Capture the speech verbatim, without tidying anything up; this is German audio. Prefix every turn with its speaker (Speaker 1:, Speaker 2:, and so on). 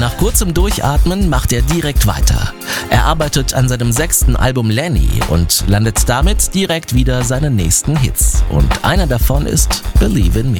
Speaker 1: Nach kurzem Durchatmen macht er direkt weiter. Er arbeitet an seinem sechsten Album Lenny und landet damit direkt wieder seine nächsten Hits. Und einer davon ist Believe in Me.